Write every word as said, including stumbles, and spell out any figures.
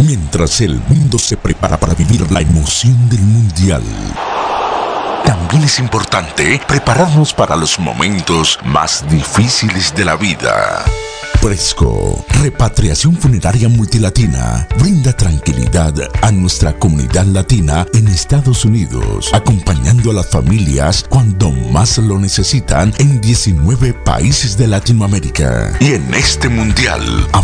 mientras el mundo se prepara para vivir la emoción del Mundial. También es importante prepararnos para los momentos más difíciles de la vida. Presco, Repatriación Funeraria Multilatina, brinda tranquilidad a nuestra comunidad latina en Estados Unidos, acompañando a las familias cuando más lo necesitan en diecinueve países de Latinoamérica. Y en este Mundial,